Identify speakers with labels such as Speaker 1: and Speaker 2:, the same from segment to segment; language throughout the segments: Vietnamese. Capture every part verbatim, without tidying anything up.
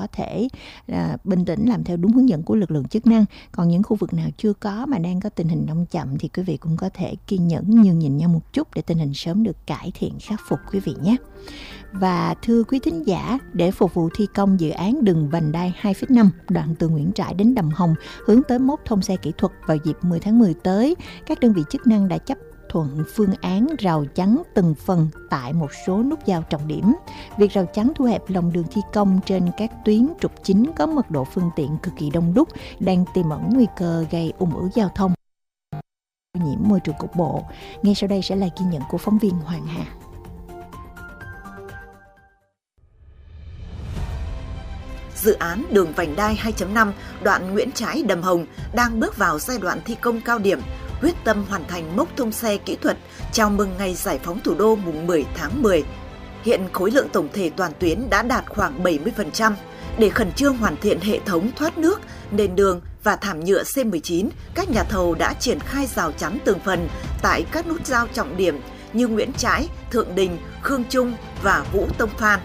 Speaker 1: có thể à, bình tĩnh làm theo đúng hướng dẫn của lực lượng chức năng. Còn những khu vực nào chưa có mà đang có tình hình nông chậm thì quý vị cũng có thể kiên nhẫn nhường nhịn nhau một chút để tình hình sớm được cải thiện khắc phục quý vị nhé. Và thưa quý thính giả, để phục vụ thi công dự án đường vành đai hai phẩy năm đoạn từ Nguyễn Trãi đến Đầm Hồng hướng tới mốc thông xe kỹ thuật vào dịp mười tháng mười tới, các đơn vị chức năng đã chấp thuận phương án rào chắn từng phần tại một số nút giao trọng điểm. Việc rào chắn thu hẹp lòng đường thi công trên các tuyến trục chính có mật độ phương tiện cực kỳ đông đúc đang tiềm ẩn nguy cơ gây ùn ứ giao thông, nhiễm môi trường cục bộ. Ngay sau đây sẽ là ghi nhận của phóng viên Hoàng Hà.
Speaker 2: Dự án đường vành đai hai chấm năm đoạn Nguyễn Trãi - Đầm Hồng đang bước vào giai đoạn thi công cao điểm, quyết tâm hoàn thành mốc thông xe kỹ thuật chào mừng ngày giải phóng thủ đô mùng mười tháng mười. Hiện khối lượng tổng thể toàn tuyến đã đạt khoảng bảy mươi phần trăm. Để khẩn trương hoàn thiện hệ thống thoát nước, nền đường và thảm nhựa C mười chín, các nhà thầu đã triển khai rào chắn từng phần tại các nút giao trọng điểm như Nguyễn Trãi, Thượng Đình, Khương Trung và Vũ Tông Phan.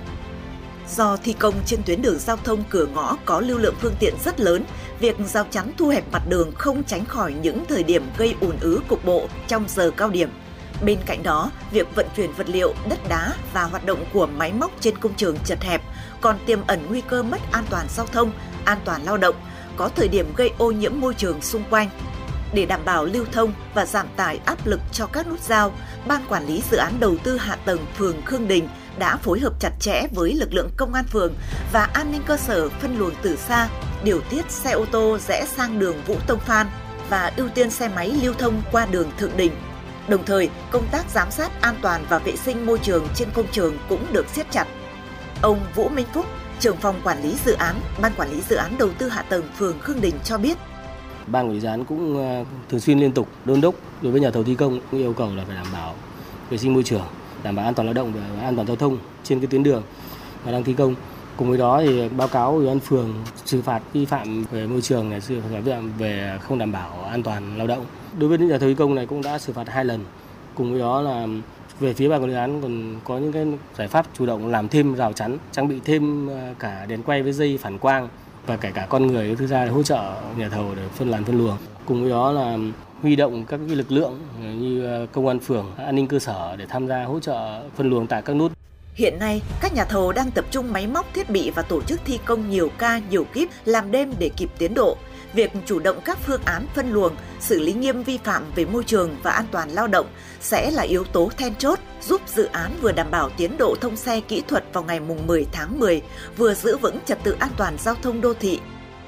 Speaker 2: Do thi công trên tuyến đường giao thông cửa ngõ có lưu lượng phương tiện rất lớn, việc rào chắn thu hẹp mặt đường không tránh khỏi những thời điểm gây ùn ứ cục bộ trong giờ cao điểm. Bên cạnh đó, việc vận chuyển vật liệu, đất đá và hoạt động của máy móc trên công trường chật hẹp còn tiềm ẩn nguy cơ mất an toàn giao thông, an toàn lao động, có thời điểm gây ô nhiễm môi trường xung quanh. Để đảm bảo lưu thông và giảm tải áp lực cho các nút giao, Ban Quản lý Dự án Đầu tư Hạ tầng phường Khương Đình đã phối hợp chặt chẽ với lực lượng công an phường và an ninh cơ sở phân luồng từ xa, điều tiết xe ô tô rẽ sang đường Vũ Tông Phan và ưu tiên xe máy lưu thông qua đường Thượng Đình. Đồng thời, công tác giám sát an toàn và vệ sinh môi trường trên công trường cũng được siết chặt. Ông Vũ Minh Phúc, trưởng phòng quản lý dự án, Ban Quản lý Dự án Đầu tư Hạ tầng phường Khương Đình cho biết.
Speaker 3: Ban quản lý dự án cũng thường xuyên liên tục đôn đốc đối với nhà thầu thi công, cũng yêu cầu là phải đảm bảo vệ sinh môi trường, đảm bảo an toàn lao động và an toàn giao thông trên cái tuyến đường mà đang thi công. Cùng với đó thì báo cáo ủy ban phường xử phạt vi phạm về môi trường này, xử phạt vi phạm về không đảm bảo an toàn lao động. Đối với nhà thầu thi công này cũng đã xử phạt hai lần. Cùng với đó là về phía ban quản lý dự án còn có những cái giải pháp chủ động làm thêm rào chắn, trang bị thêm cả đèn quay với dây phản quang và kể cả con người thực ra để hỗ trợ nhà thầu để phân làn phân luồng. Cùng với đó là huy động các cái lực lượng như công an phường, an ninh cơ sở để tham gia hỗ trợ phân luồng tại các nút.
Speaker 2: Hiện nay, các nhà thầu đang tập trung máy móc thiết bị và tổ chức thi công nhiều ca, nhiều kíp làm đêm để kịp tiến độ. Việc chủ động các phương án phân luồng, xử lý nghiêm vi phạm về môi trường và an toàn lao động sẽ là yếu tố then chốt giúp dự án vừa đảm bảo tiến độ thông xe kỹ thuật vào ngày mùng mười tháng mười, vừa giữ vững trật tự an toàn giao thông đô thị.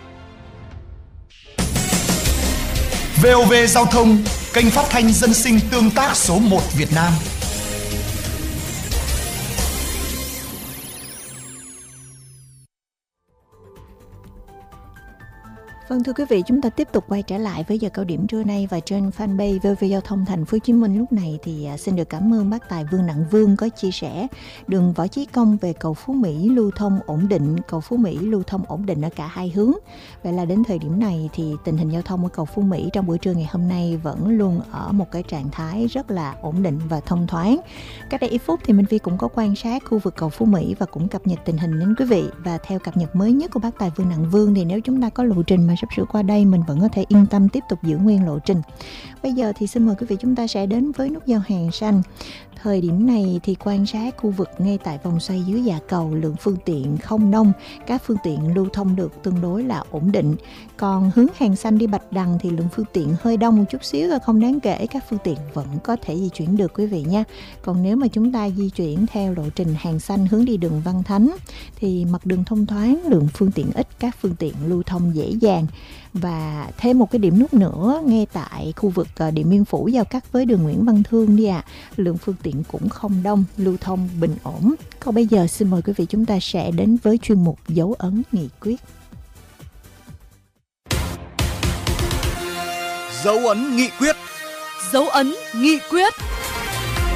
Speaker 4: vê o vê Giao thông, kênh phát thanh dân sinh tương tác số một Việt Nam.
Speaker 1: Vâng, thưa quý vị, chúng ta tiếp tục quay trở lại với giờ cao điểm trưa nay và trên fanpage vê o vê Giao thông Thành phố Hồ Chí Minh lúc này thì xin được cảm ơn bác tài Vương Đặng Vương có chia sẻ đường Võ Chí Công về cầu Phú Mỹ lưu thông ổn định, cầu Phú Mỹ lưu thông ổn định ở cả hai hướng. Vậy là đến thời điểm này thì tình hình giao thông ở cầu Phú Mỹ trong buổi trưa ngày hôm nay vẫn luôn ở một cái trạng thái rất là ổn định và thông thoáng. Cách đây ít phút thì Minh Phi cũng có quan sát khu vực cầu Phú Mỹ và cũng cập nhật tình hình đến quý vị. Và theo cập nhật mới nhất của bác tài Vương Đặng Vương thì nếu chúng ta có lộ trình mà sắp sửa qua đây mình vẫn có thể yên tâm tiếp tục giữ nguyên lộ trình. Bây giờ thì xin mời quý vị chúng ta sẽ đến với nút giao Hàng Xanh. Thời điểm này thì quan sát khu vực ngay tại vòng xoay dưới dạ cầu, lượng phương tiện không đông, các phương tiện lưu thông được tương đối là ổn định. Còn hướng Hàng Xanh đi Bạch Đằng thì lượng phương tiện hơi đông một chút xíu và không đáng kể, các phương tiện vẫn có thể di chuyển được quý vị nha. Còn nếu mà chúng ta di chuyển theo lộ trình Hàng Xanh hướng đi đường Văn Thánh thì mặt đường thông thoáng, lượng phương tiện ít, các phương tiện lưu thông dễ dàng. Và thêm một cái điểm nút nữa ngay tại khu vực Điện Biên Phủ giao cắt với đường Nguyễn Văn Thương đi ạ. À. Lượng phương tiện cũng không đông, lưu thông bình ổn. Còn bây giờ xin mời quý vị chúng ta sẽ đến với chuyên mục Dấu ấn nghị quyết.
Speaker 4: Dấu ấn nghị quyết.
Speaker 5: Dấu ấn nghị quyết.